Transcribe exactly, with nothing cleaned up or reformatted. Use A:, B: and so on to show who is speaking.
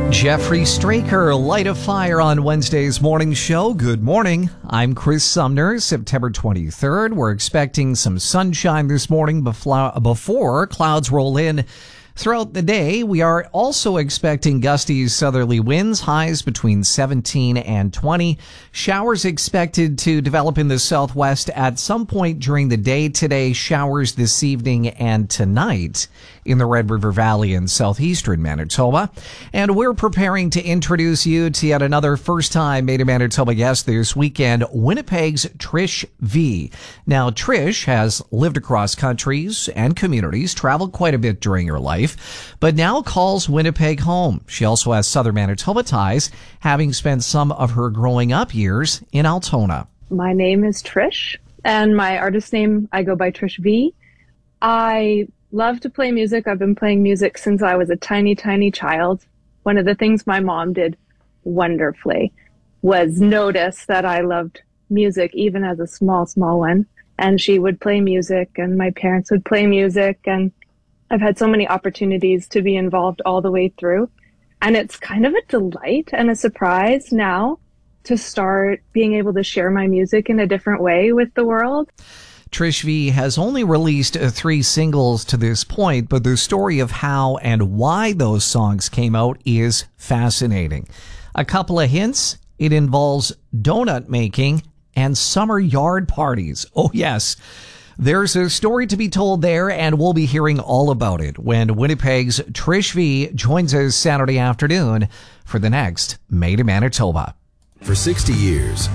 A: Jeffrey Straker, Light a Fire on Wednesday's morning show. Good morning. I'm Chris Sumner. September twenty-third. We're expecting some sunshine this morning before clouds roll in throughout the day. We are also expecting gusty southerly winds, highs between seventeen and twenty. Showers expected to develop in the southwest at some point during the day today. Showers this evening and tonight in the Red River Valley in southeastern Manitoba. And we're preparing to introduce you to yet another first-time Made in Manitoba guest this weekend, Winnipeg's Trish V. Now, Trish has lived across countries and communities, traveled quite a bit during her life, but now calls Winnipeg home. She also has southern Manitoba ties, having spent some of her growing up years in Altona.
B: My name is Trish, and my artist name, I go by Trish V. I love to play music. I've been playing music since I was a tiny, tiny child. One of the things my mom did wonderfully was notice that I loved music, even as a small, small one. And she would play music, and my parents would play music, and I've had so many opportunities to be involved all the way through. And it's kind of a delight and a surprise now to start being able to share my music in a different way with the world.
A: Trish V has only released uh, three singles to this point, but the story of how and why those songs came out is fascinating. A couple of hints: it involves donut making and summer yard parties. Oh, yes. There's a story to be told there, and we'll be hearing all about it when Winnipeg's Trish V joins us Saturday afternoon for the next Made in Manitoba.
C: For sixty years,